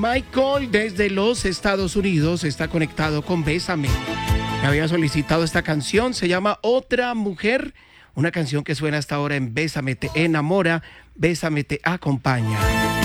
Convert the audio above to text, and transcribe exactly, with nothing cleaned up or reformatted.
Michael desde los Estados Unidos está conectado con Bésame. Me había solicitado esta canción, se llama Otra Mujer, una canción que suena hasta ahora en Bésame, te enamora, Bésame, te acompaña.